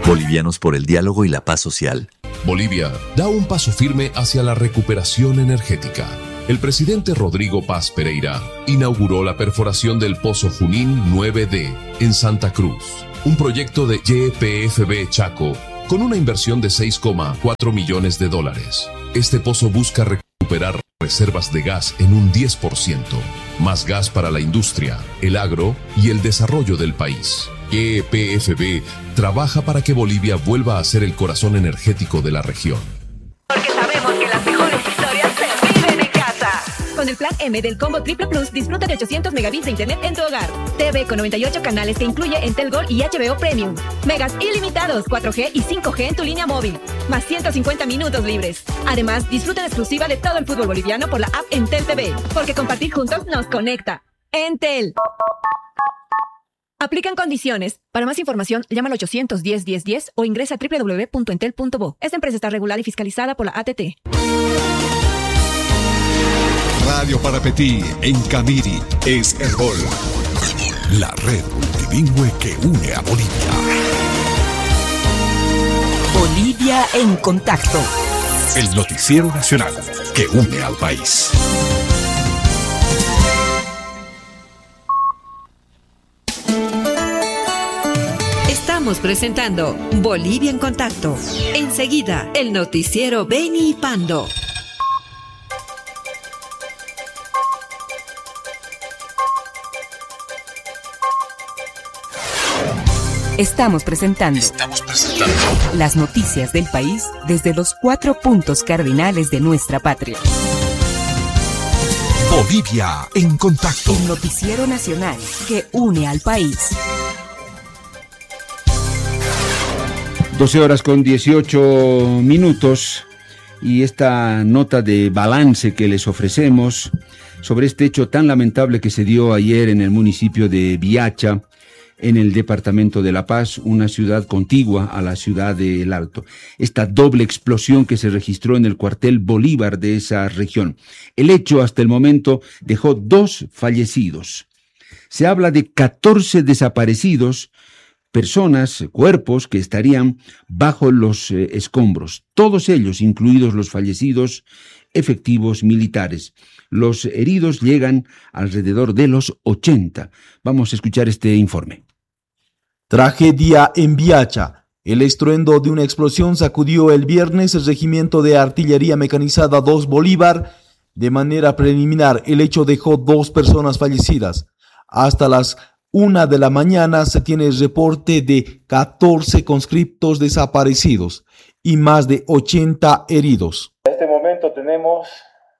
Bolivianos por el diálogo y la paz social. Bolivia da un paso firme hacia la recuperación energética. El presidente Rodrigo Paz Pereira inauguró la perforación del Pozo Junín 9D en Santa Cruz, un proyecto de YPFB Chaco con una inversión de $6,4 millones. Este pozo busca recuperar reservas de gas en un 10%, más gas para la industria, el agro y el desarrollo del país. YPFB trabaja para que Bolivia vuelva a ser el corazón energético de la región. Porque sabemos que las mejores historias se viven en casa. Con el plan M del Combo Triple Plus, disfruta de 800 megabits de internet en tu hogar. TV con 98 canales que incluye Entel Gold y HBO Premium. Megas ilimitados, 4G y 5G en tu línea móvil. Más 150 minutos libres. Además, disfruta en exclusiva de todo el fútbol boliviano por la app Entel TV. Porque compartir juntos nos conecta. Entel. Aplican condiciones. Para más información, llama al 810-1010 o ingresa a www.entel.bo. Esta empresa está regulada y fiscalizada por la ATT. Radio Parapetí en Camiri es Herbol, la red multilingüe que une a Bolivia. Bolivia en contacto. El noticiero nacional que une al país. Estamos presentando Bolivia en contacto. Enseguida, el noticiero Beni y Pando. Estamos presentando las noticias del país desde los 4 puntos cardinales de nuestra patria. Bolivia en contacto. El noticiero nacional que une al país. 12:18 y esta nota de balance que les ofrecemos sobre este hecho tan lamentable que se dio ayer en el municipio de Viacha, en el departamento de La Paz, una ciudad contigua a la ciudad de El Alto. Esta doble explosión que se registró en el cuartel Bolívar de esa región. El hecho hasta el momento dejó 2 fallecidos. Se habla de 14 desaparecidos, personas, cuerpos que estarían bajo los escombros. Todos ellos, incluidos los fallecidos, efectivos militares. Los heridos llegan alrededor de los 80. Vamos a escuchar este informe. Tragedia en Viacha. El estruendo de una explosión sacudió el viernes el Regimiento de Artillería Mecanizada 2 Bolívar. De manera preliminar, el hecho dejó 2 personas fallecidas. Hasta las 1 de la mañana se tiene el reporte de 14 conscriptos desaparecidos y más de 80 heridos. En este momento tenemos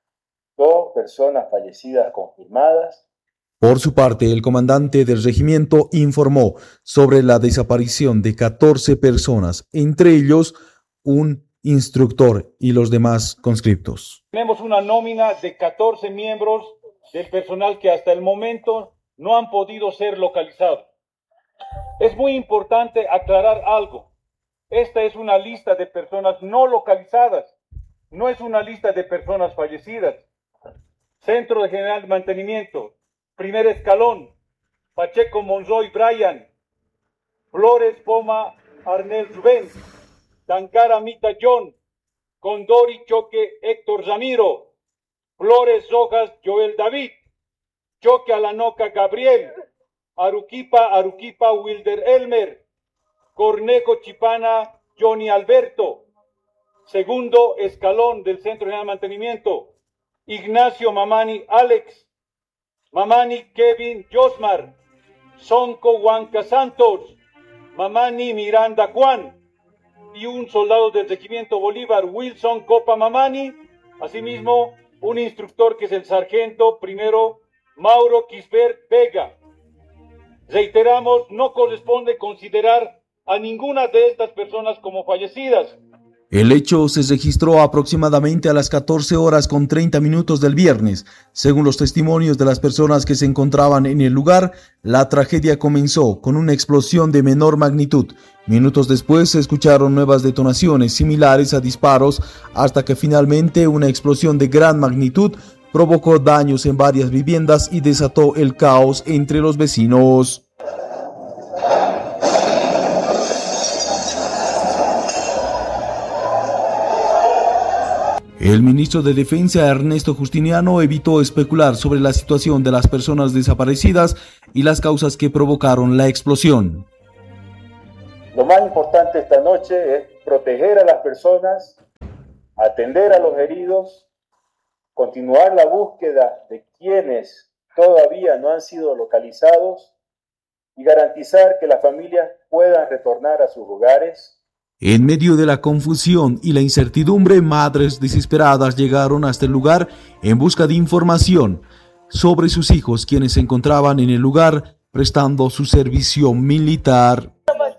2 personas fallecidas confirmadas. Por su parte, el comandante del regimiento informó sobre la desaparición de 14 personas, entre ellos un instructor y los demás conscriptos. Tenemos una nómina de 14 miembros del personal que hasta el momento no han podido ser localizados. Es muy importante aclarar algo. Esta es una lista de personas no localizadas, no es una lista de personas fallecidas. Centro de General de Mantenimiento, primer escalón, Pacheco Monroy Brian, Flores Poma Arnel Rubén, Tancara Mita John, Condori Choque Héctor Ramiro, Flores Rojas Joel David, Choque Alanoca Gabriel, Aruquipa Wilder Elmer, Cornejo Chipana Johnny Alberto. Segundo escalón del Centro General de Mantenimiento, Ignacio Mamani Alex, Mamani Kevin Josmar, Sonco Huanca Santos, Mamani Miranda Juan, y un soldado del Regimiento Bolívar, Wilson Copa Mamani, asimismo un instructor que es el sargento primero Mauro Quisbert Vega. Reiteramos, no corresponde considerar a ninguna de estas personas como fallecidas. El hecho se registró aproximadamente a las 14:30 del viernes. Según los testimonios de las personas que se encontraban en el lugar, la tragedia comenzó con una explosión de menor magnitud. Minutos después se escucharon nuevas detonaciones similares a disparos hasta que finalmente una explosión de gran magnitud provocó daños en varias viviendas y desató el caos entre los vecinos. El ministro de Defensa, Ernesto Justiniano, evitó especular sobre la situación de las personas desaparecidas y las causas que provocaron la explosión. Lo más importante esta noche es proteger a las personas, atender a los heridos, continuar la búsqueda de quienes todavía no han sido localizados y garantizar que las familias puedan retornar a sus hogares. En medio de la confusión y la incertidumbre, madres desesperadas llegaron hasta el lugar en busca de información sobre sus hijos, quienes se encontraban en el lugar prestando su servicio militar.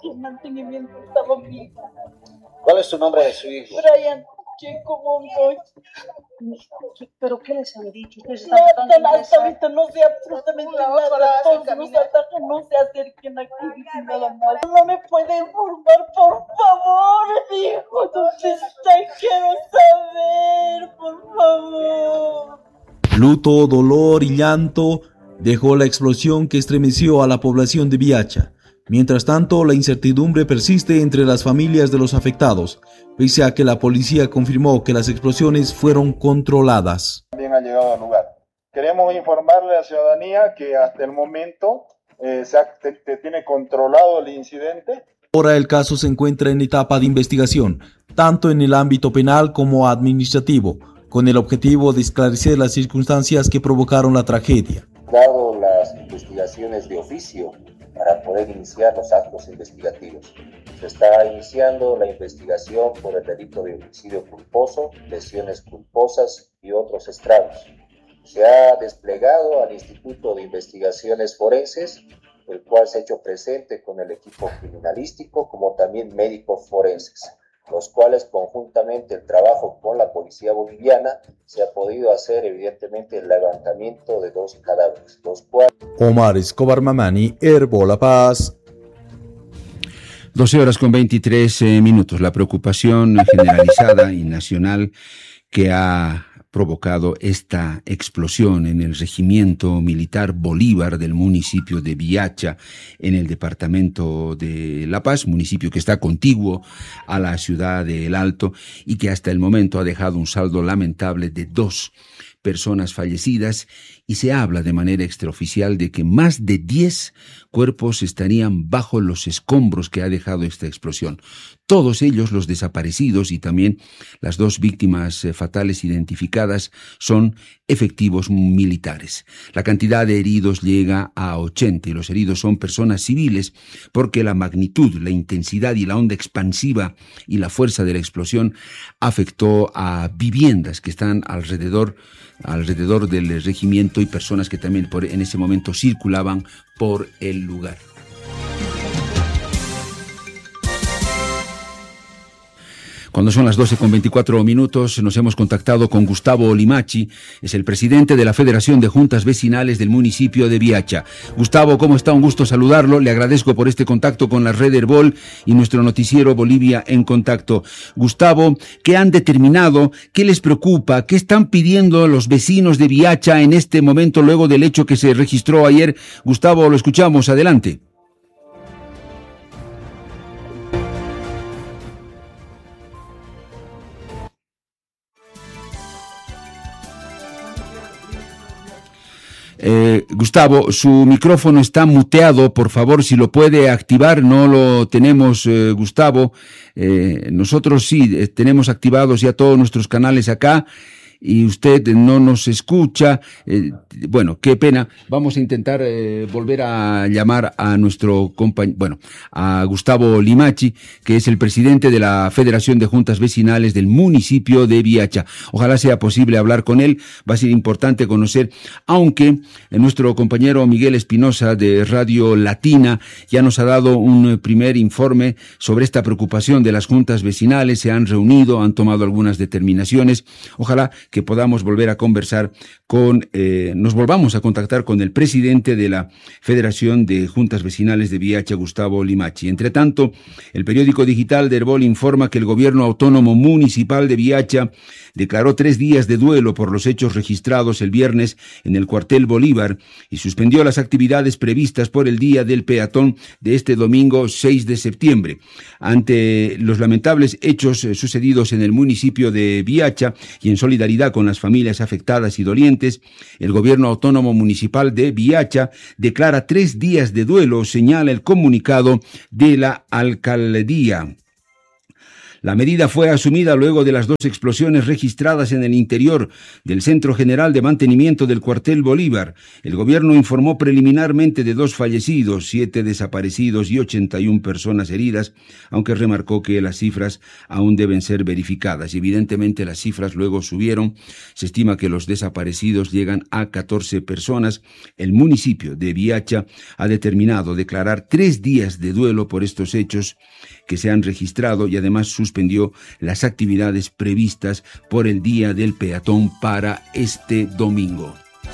¿Cuál es su nombre de su hijo? Brian Monroy. ¿Pero qué les han dicho? Ahorita no sé absolutamente nada. No se acerquen aquí nada más. No me pueden informar, por favor, hijo. ¿Dónde está? Quiero saber, por favor. Luto, dolor y llanto dejó la explosión que estremeció a la población de Biacha. Mientras tanto, la incertidumbre persiste entre las familias de los afectados, pese a que la policía confirmó que las explosiones fueron controladas. También ha llegado al lugar. Queremos informarle a la ciudadanía que hasta el momento se tiene controlado el incidente. Ahora el caso se encuentra en etapa de investigación, tanto en el ámbito penal como administrativo, con el objetivo de esclarecer las circunstancias que provocaron la tragedia. Dado las investigaciones de oficio para poder iniciar los actos investigativos. Se está iniciando la investigación por el delito de homicidio culposo, lesiones culposas y otros estragos. Se ha desplegado al Instituto de Investigaciones Forenses, el cual se ha hecho presente con el equipo criminalístico como también médicos forenses, los cuales conjuntamente el trabajo con la policía boliviana se ha podido hacer evidentemente el levantamiento de 2 cadáveres, los cuales... Omar Escobar Mamani, Herbo La Paz. 12:23. La preocupación generalizada y nacional que ha provocado esta explosión en el regimiento militar Bolívar del municipio de Biacha, en el departamento de La Paz, municipio que está contiguo a la ciudad de El Alto y que hasta el momento ha dejado un saldo lamentable de 2 personas fallecidas, y se habla de manera extraoficial de que más de 10 cuerpos estarían bajo los escombros que ha dejado esta explosión. Todos ellos, los desaparecidos y también las 2 víctimas fatales identificadas, son efectivos militares. La cantidad de heridos llega a 80 y los heridos son personas civiles porque la magnitud, la intensidad y la onda expansiva y la fuerza de la explosión afectó a viviendas que están alrededor del regimiento y personas que también en ese momento circulaban por el lugar. Cuando son las 12:24, nos hemos contactado con Gustavo Limachi, es el presidente de la Federación de Juntas Vecinales del municipio de Biacha. Gustavo, ¿cómo está? Un gusto saludarlo. Le agradezco por este contacto con la red Herbol y nuestro noticiero Bolivia en Contacto. Gustavo, ¿qué han determinado? ¿Qué les preocupa? ¿Qué están pidiendo los vecinos de Biacha en este momento luego del hecho que se registró ayer? Gustavo, lo escuchamos. Adelante. Gustavo, su micrófono está muteado, por favor, si lo puede activar. No lo tenemos, Gustavo. Nosotros sí tenemos activados ya todos nuestros canales acá y usted no nos escucha. Bueno, qué pena. Vamos a intentar volver a llamar a nuestro compañero, a Gustavo Limachi, que es el presidente de la Federación de Juntas Vecinales del municipio de Biacha. Ojalá sea posible hablar con él. Va a ser importante conocer, aunque nuestro compañero Miguel Espinosa de Radio Latina ya nos ha dado un primer informe sobre esta preocupación de las juntas vecinales. Se han reunido, han tomado algunas determinaciones. Ojalá que podamos volver a conversar nos volvamos a contactar con el presidente de la Federación de Juntas Vecinales de Viacha, Gustavo Limachi. Entre tanto, el periódico digital de Herbol informa que el gobierno autónomo municipal de Viacha declaró 3 días de duelo por los hechos registrados el viernes en el cuartel Bolívar y suspendió las actividades previstas por el Día del Peatón de este domingo 6 de septiembre. Ante los lamentables hechos sucedidos en el municipio de Viacha y en solidaridad con las familias afectadas y dolientes, el gobierno autónomo municipal de Viacha declara 3 días de duelo, señala el comunicado de la alcaldía. La medida fue asumida luego de las 2 explosiones registradas en el interior del Centro General de Mantenimiento del Cuartel Bolívar. El gobierno informó preliminarmente de 2 fallecidos, 7 desaparecidos y 81 personas heridas, aunque remarcó que las cifras aún deben ser verificadas. Evidentemente las cifras luego subieron. Se estima que los desaparecidos llegan a 14 personas. El municipio de Viacha ha determinado declarar 3 días de duelo por estos hechos que se han registrado y además suspendió las actividades previstas por el Día del Peatón para este domingo.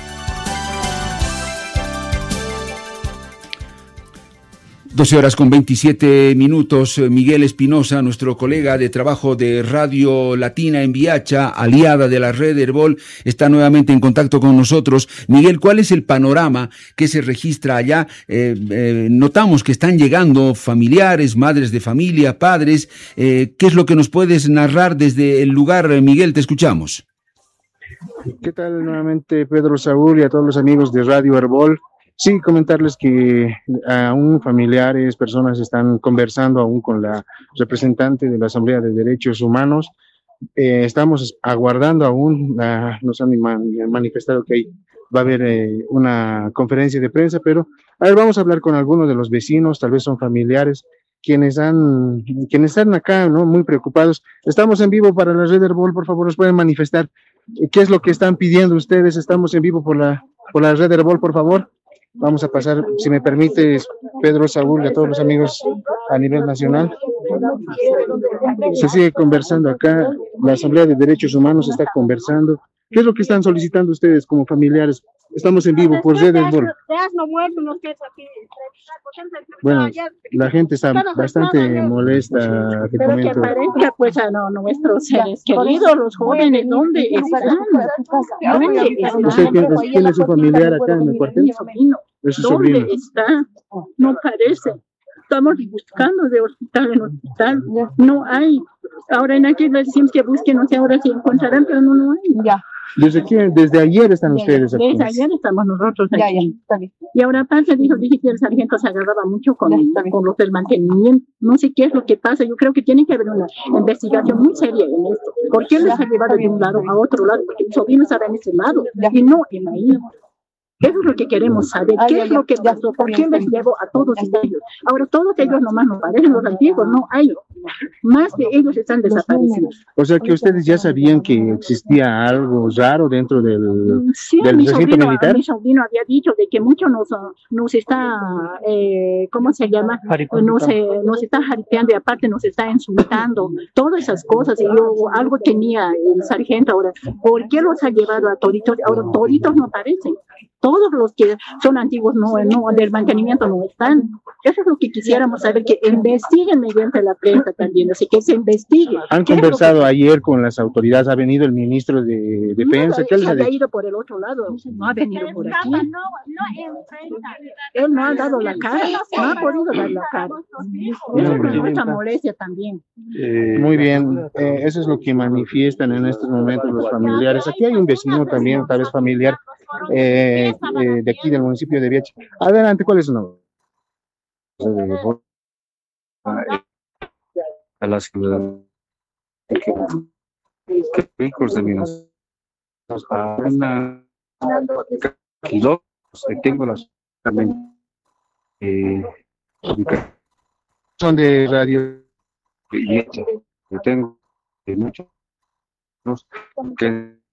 12:27. Miguel Espinosa, nuestro colega de trabajo de Radio Latina en Viacha, aliada de la red Herbol, está nuevamente en contacto con nosotros. Miguel, ¿cuál es el panorama que se registra allá? Notamos que están llegando familiares, madres de familia, padres. ¿Qué es lo que nos puedes narrar desde el lugar, Miguel? Te escuchamos. ¿Qué tal nuevamente, Pedro, Saúl y a todos los amigos de Radio Herbol? Sí, comentarles que aún familiares, personas están conversando aún con la representante de la Asamblea de Derechos Humanos. Estamos aguardando aún, nos han manifestado que va a haber una conferencia de prensa, pero a ver, vamos a hablar con algunos de los vecinos, tal vez son familiares, quienes están acá, ¿no? Muy preocupados. Estamos en vivo para la red Herbol, por favor, nos pueden manifestar qué es lo que están pidiendo ustedes. Estamos en vivo por la red Herbol, por favor. Vamos a pasar, si me permites, Pedro, Saúl, y a todos los amigos a nivel nacional. Se sigue conversando acá, la Asamblea de Derechos Humanos está conversando. ¿Qué es lo que están solicitando ustedes como familiares? Estamos en vivo por Red Herbol. Bueno, la gente está bastante molesta, te pero comento. que aparezca pues a nuestros seres queridos, los jóvenes, ¿dónde están? ¿Dónde están? ¿Usted tiene su familiar acá en el cuartel? Es su sobrino. ¿Dónde está? No parece. Estamos buscando de hospital en hospital. No hay. Ahora en aquí les decimos que busquen, no sé ahora si encontrarán, pero no hay. Ya. Desde ayer están ustedes aquí. Desde ayer estamos nosotros aquí. Y ahora aparte dije que el sargento se agarraba mucho con los del mantenimiento. No sé qué es lo que pasa. Yo creo que tiene que haber una investigación muy seria en esto. ¿Por qué les ha llevado de un lado a otro lado? Porque mi sobrino estaba en ese lado y no en ahí. Eso es lo que queremos saber. ¿Qué es lo que pasó? ¿Por qué les llevo a todos ellos? Ahora todos ellos nomás no parecen los antiguos, no hay. Más de ellos están desaparecidos. O sea que ustedes ya sabían que existía algo raro dentro del recinto militar. Mi sobrino había dicho de que mucho nos está, ¿cómo se llama? Nos está jaripeando y aparte nos está insultando. Todas esas cosas. Y yo algo tenía el sargento ahora. ¿Por qué los ha llevado a toditos? Ahora toditos no aparecen. Todos los que son antiguos no del mantenimiento no están. Eso es lo que quisiéramos saber, que investiguen mediante la prensa también, así que se investigue. ¿Han conversado ayer con las autoridades? ¿Ha venido el ministro de Defensa? No, él ha ido por el otro lado, no ha venido por aquí. Él no ha dado la cara, no ha podido dar la cara. Eso es mucha molestia también. Muy bien, eso es lo que manifiestan en estos momentos los familiares. Aquí hay un vecino también, tal vez familiar, de aquí del municipio de Viacha. Adelante, ¿cuál es su nombre? A la ciudad que ricos de Minas a una kilómetros tengo las son de radio yo tengo muchos que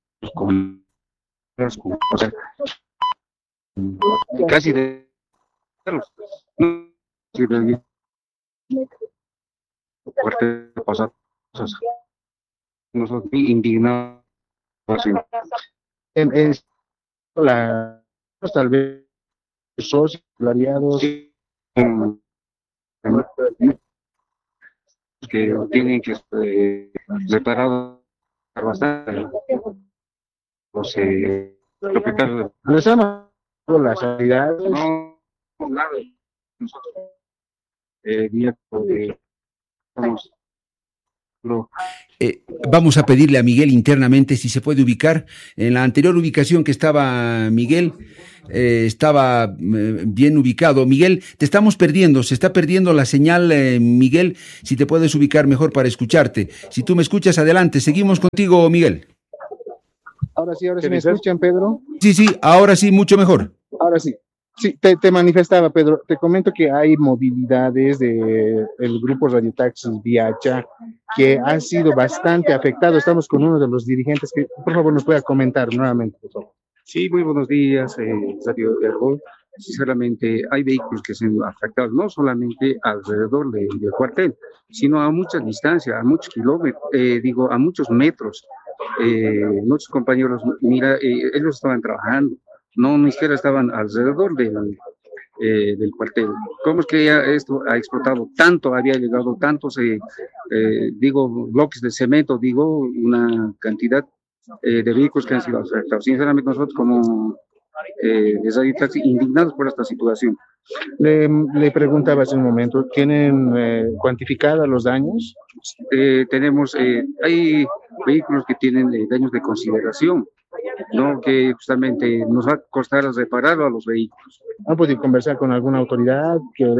o sea, casi de fuerte pasar cosas. Nosotros indignados tal vez socios, aliados, que tienen que reparar bastante los tropicales. ¿Les han mandado las autoridades? No, nada. Nosotros vamos a pedirle a Miguel internamente si se puede ubicar. En la anterior ubicación que estaba Miguel, estaba bien ubicado. Miguel, te estamos perdiendo, se está perdiendo la señal, Miguel, si te puedes ubicar mejor para escucharte. Si tú me escuchas, adelante, seguimos contigo, Miguel. Ahora sí me escuchan, Pedro. Sí, ahora sí, mucho mejor. Ahora sí. Sí, te manifestaba, Pedro. Te comento que hay movilidades del grupo Radiotaxis Viacha que han sido bastante afectados. Estamos con uno de los dirigentes que, por favor, nos pueda comentar nuevamente, por favor. Sí, muy buenos días, Radio Herbol. Sinceramente, hay vehículos que se han afectado no solamente alrededor del cuartel, sino a mucha distancia, a muchos kilómetros, a muchos metros. Nuestros compañeros, mira, ellos estaban trabajando. No, ni siquiera estaban alrededor del cuartel. ¿Cómo es que ya esto ha explotado tanto? Había llegado tantos, bloques de cemento, una cantidad de vehículos que han sido afectados. Sinceramente, nosotros como Radio Taxi, indignados por esta situación. Le preguntaba hace un momento, ¿tienen cuantificados los daños? Tenemos, hay vehículos que tienen daños de consideración, ¿no? Que justamente nos va a costar repararlo a los vehículos. ¿Han podido conversar con alguna autoridad?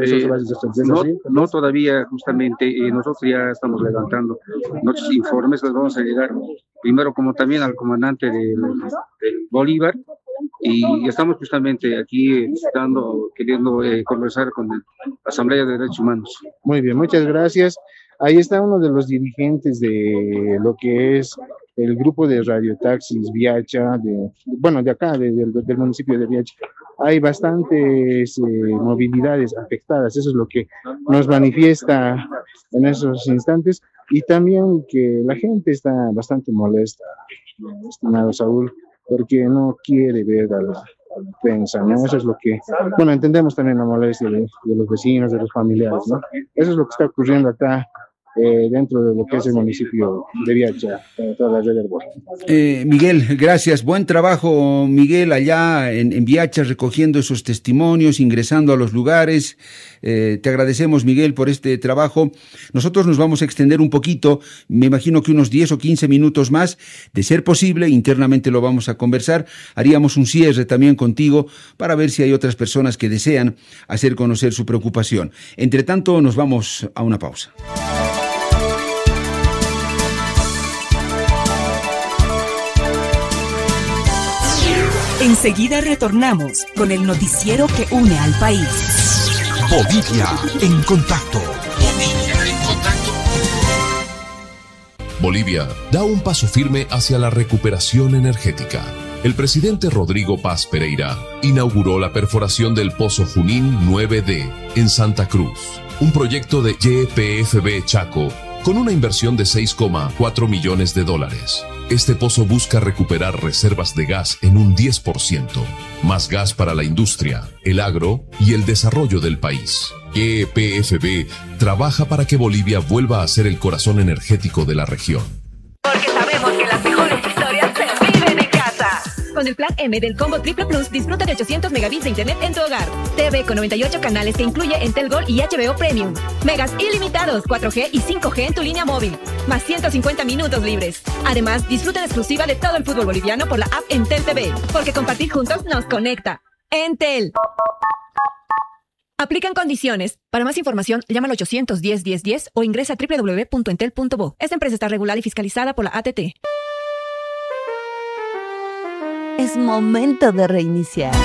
No, todavía, justamente, nosotros ya estamos levantando nuestros informes, los vamos a llegar primero como también al comandante del Bolívar, y estamos justamente aquí queriendo conversar con la Asamblea de Derechos Humanos. Muy bien, muchas gracias. Ahí está uno de los dirigentes de lo que es el grupo de radiotaxis Viacha, de acá, del municipio de Viacha. Hay bastantes movilidades afectadas, eso es lo que nos manifiesta en esos instantes, y también que la gente está bastante molesta, estimado Saúl, porque no quiere ver a la prensa, ¿no? Eso es lo que, entendemos también la molestia de los vecinos, de los familiares, ¿no? Eso es lo que está ocurriendo acá dentro de lo que es el municipio de Viacha, toda la red del Herbol. Miguel, gracias. Buen trabajo, Miguel, allá en Viacha, recogiendo esos testimonios, ingresando a los lugares. Te agradecemos, Miguel, por este trabajo. Nosotros nos vamos a extender un poquito, me imagino que unos 10 o 15 minutos más. De ser posible, internamente lo vamos a conversar. Haríamos un cierre también contigo para ver si hay otras personas que desean hacer conocer su preocupación. Entre tanto, nos vamos a una pausa. Enseguida retornamos con el noticiero que une al país. Bolivia en contacto. Bolivia da un paso firme hacia la recuperación energética. El presidente Rodrigo Paz Pereira inauguró la perforación del Pozo Junín 9D en Santa Cruz, un proyecto de YPFB Chaco con una inversión de $6,4 millones. Este pozo busca recuperar reservas de gas en un 10%, más gas para la industria, el agro y el desarrollo del país. YPFB trabaja para que Bolivia vuelva a ser el corazón energético de la región. Porque sabemos que las mejores historias se viven en casa. Con el plan M del Combo Triple Plus, disfruta de 800 megabits de internet en tu hogar. TV con 98 canales que incluye Entel Gold y HBO Premium. Megas ilimitados, 4G y 5G en tu línea móvil. Más 150 minutos libres. Además, disfruta en exclusiva de todo el fútbol boliviano por la app Entel TV. Porque compartir juntos nos conecta. Entel. Aplican condiciones. Para más información, llama al 810-1010 o ingresa a www.entel.bo. Esta empresa está regulada y fiscalizada por la ATT. Es momento de reiniciar.